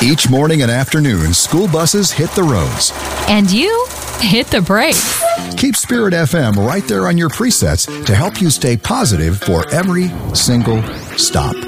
Each morning and afternoon, school buses hit the roads. And you hit the brakes. Keep Spirit FM right there on your presets to help you stay positive for every single stop.